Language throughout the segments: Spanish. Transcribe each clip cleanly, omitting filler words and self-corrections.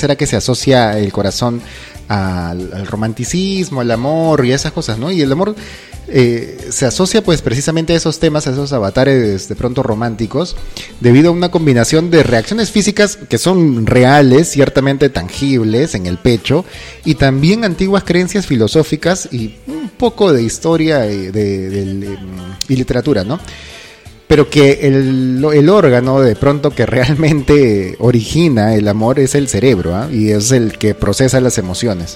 será que se asocia el corazón al romanticismo, al amor y a esas cosas, ¿no? Y el amor se asocia pues precisamente a esos temas, a esos avatares de pronto románticos, debido a una combinación de reacciones físicas que son reales, ciertamente tangibles en el pecho, y también antiguas creencias filosóficas y un poco de historia y literatura, ¿no? Pero que el órgano de pronto que realmente origina el amor es el cerebro, ¿eh? Y es el que procesa las emociones.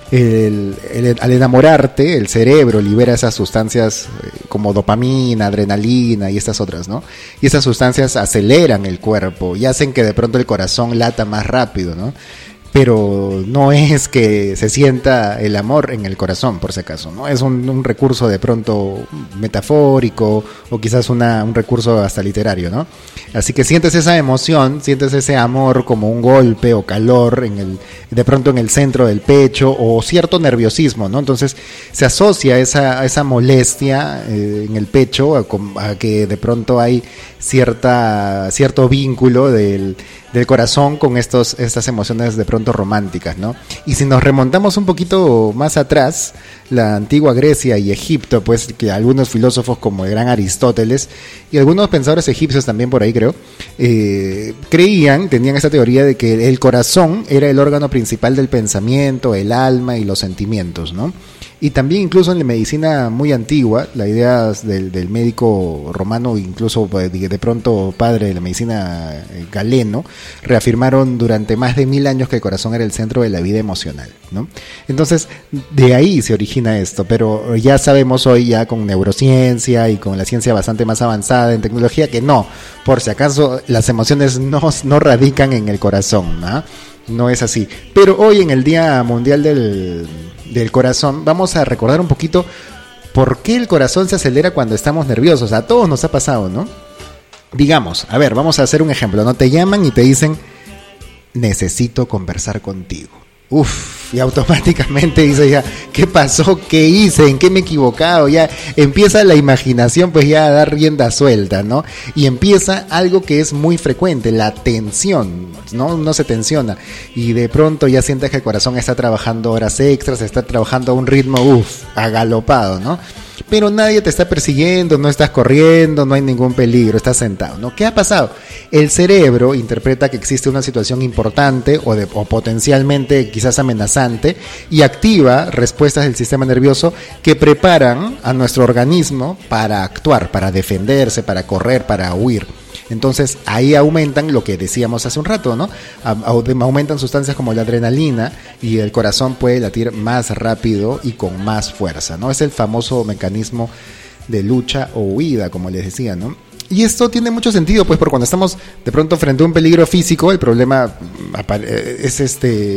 Al enamorarte, el cerebro libera esas sustancias como dopamina, adrenalina y estas otras, ¿no? Y esas sustancias aceleran el cuerpo y hacen que de pronto el corazón lata más rápido, ¿no? Pero no es que se sienta el amor en el corazón, por si acaso, ¿no? Es un recurso de pronto metafórico o quizás un recurso hasta literario, ¿no? Así que sientes esa emoción, sientes ese amor como un golpe o calor de pronto en el centro del pecho o cierto nerviosismo, ¿no? Entonces se asocia esa molestia en el pecho a que de pronto hay cierto vínculo del corazón con estas emociones de pronto románticas, ¿no? Y si nos remontamos un poquito más atrás, la antigua Grecia y Egipto, pues que algunos filósofos como el gran Aristóteles y algunos pensadores egipcios también por ahí creo, tenían esta teoría de que el corazón era el órgano principal del pensamiento, el alma y los sentimientos, ¿no? Y también incluso en la medicina muy antigua, la idea del médico romano, incluso de pronto padre de la medicina Galeno, reafirmaron durante más de 1000 años que el corazón era el centro de la vida emocional, ¿no? Entonces, de ahí se origina esto, pero ya sabemos hoy ya con neurociencia y con la ciencia bastante más avanzada en tecnología que no, por si acaso las emociones no radican en el corazón, ¿no? No es así. Pero hoy en el Día Mundial del Corazón vamos a recordar un poquito por qué el corazón se acelera cuando estamos nerviosos. A todos nos ha pasado, ¿no? Digamos, a ver, vamos a hacer un ejemplo, ¿no? Te llaman y te dicen, necesito conversar contigo. Uf, y automáticamente dice ya, ¿qué pasó? ¿Qué hice? ¿En qué me he equivocado? Ya empieza la imaginación pues ya a dar rienda suelta, ¿no? Y empieza algo que es muy frecuente, la tensión, ¿no? Uno se tensiona y de pronto ya sientes que el corazón está trabajando horas extras, está trabajando a un ritmo, agalopado, ¿no? Pero nadie te está persiguiendo, no estás corriendo, no hay ningún peligro, estás sentado, ¿no? ¿Qué ha pasado? El cerebro interpreta que existe una situación importante o potencialmente quizás amenazante y activa respuestas del sistema nervioso que preparan a nuestro organismo para actuar, para defenderse, para correr, para huir. Entonces ahí aumentan lo que decíamos hace un rato, ¿no? Aumentan sustancias como la adrenalina y el corazón puede latir más rápido y con más fuerza, ¿no? Es el famoso mecanismo de lucha o huida, como les decía, ¿no? Y esto tiene mucho sentido, pues, porque cuando estamos de pronto frente a un peligro físico, el problema es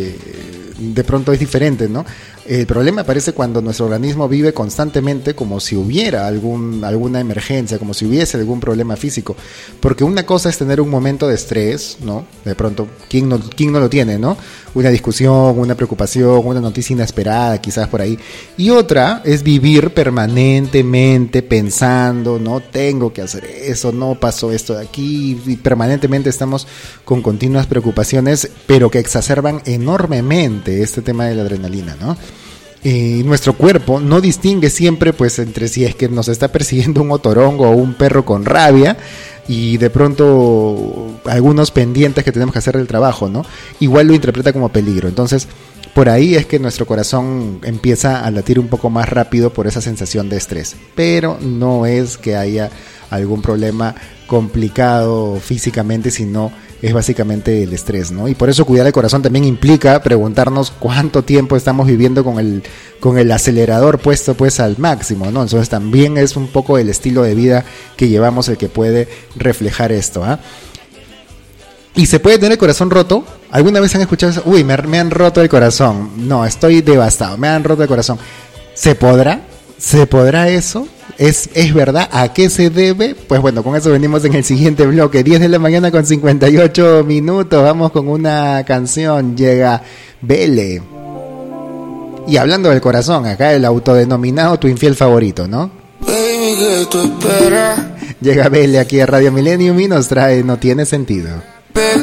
de pronto es diferente, ¿no? El problema aparece cuando nuestro organismo vive constantemente como si hubiera alguna emergencia, como si hubiese algún problema físico. Porque una cosa es tener un momento de estrés, ¿no? De pronto, ¿quién no lo tiene, no? Una discusión, una preocupación, una noticia inesperada, quizás por ahí. Y otra es vivir permanentemente pensando, no tengo que hacer eso, no pasó esto de aquí. Y permanentemente estamos con continuas preocupaciones, pero que exacerban enormemente este tema de la adrenalina, ¿no? Nuestro cuerpo no distingue siempre pues entre si es que nos está persiguiendo un otorongo o un perro con rabia y de pronto algunos pendientes que tenemos que hacer del trabajo, ¿no? Igual lo interpreta como peligro. Entonces, por ahí es que nuestro corazón empieza a latir un poco más rápido por esa sensación de estrés. Pero no es que haya algún problema complicado físicamente, sino es básicamente el estrés, ¿no? Y por eso cuidar el corazón también implica preguntarnos cuánto tiempo estamos viviendo con el acelerador puesto pues al máximo, ¿no? Entonces también es un poco el estilo de vida que llevamos el que puede reflejar esto, ¿ah? ¿Y se puede tener el corazón roto? ¿Alguna vez han escuchado eso? Uy, me han roto el corazón. No, estoy devastado, me han roto el corazón. ¿Se podrá? ¿Se podrá eso? ¿Es verdad? ¿A qué se debe? Pues bueno, con eso venimos en el siguiente bloque. 10 de la mañana con 58 minutos. Vamos con una canción. Llega Bele. Y hablando del corazón, acá el autodenominado tu infiel favorito, ¿no? Baby, ¿qué tú esperas? Llega Bele aquí a Radio Millennium y nos trae No Tiene Sentido.